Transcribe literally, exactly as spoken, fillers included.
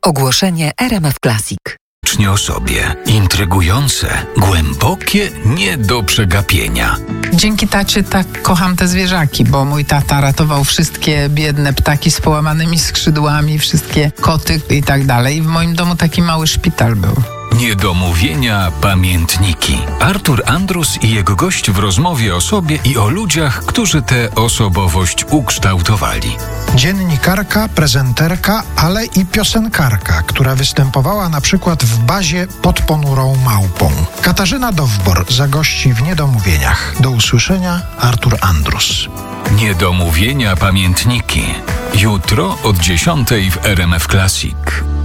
Ogłoszenie R M F Classic. Cznie o sobie. Intrygujące, głębokie, nie do przegapienia. Dzięki tacie tak kocham te zwierzaki, bo mój tata ratował wszystkie biedne ptaki z połamanymi skrzydłami, wszystkie koty i tak dalej. W moim domu taki mały szpital był. Niedomówienia pamiętniki. Artur Andrus i jego gość w rozmowie o sobie i o ludziach, którzy tę osobowość ukształtowali. Dziennikarka, prezenterka, ale i piosenkarka, która występowała na przykład w bazie Pod ponurą małpą. Katarzyna Dowbor zagości w Niedomówieniach. Do usłyszenia, Artur Andrus. Niedomówienia pamiętniki. Jutro od dziesiątej w R M F Classic.